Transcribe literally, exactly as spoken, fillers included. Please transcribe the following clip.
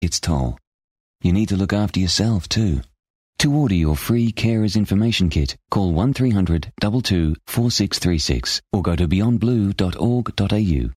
its toll. You need to look after yourself too. To order your free Carers Information Kit, call one three hundred, two two, four six three six or go to beyond blue dot org dot a u.